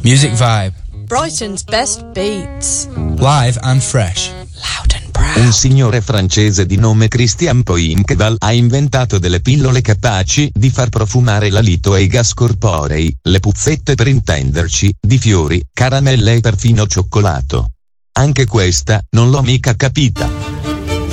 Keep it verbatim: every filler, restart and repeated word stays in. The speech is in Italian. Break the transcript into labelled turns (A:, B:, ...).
A: Music Vibe.
B: Brighton's best beats.
A: Live and fresh.
B: Loud and proud.
C: Un signore francese di nome Christian Poinqueval ha inventato delle pillole capaci di far profumare l'alito e i gas corporei, le puzzette per intenderci, di fiori, caramelle e perfino cioccolato. Anche questa, non l'ho mica capita.